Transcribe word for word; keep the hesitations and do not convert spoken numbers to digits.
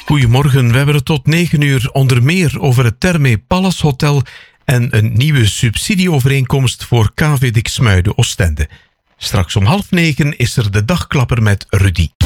Goedemorgen, we hebben het tot negen uur onder meer over het Therme Palace Hotel en een nieuwe subsidieovereenkomst voor K V Diksmuiden Oostende. Straks om half negen is er de dagklapper met Rudy.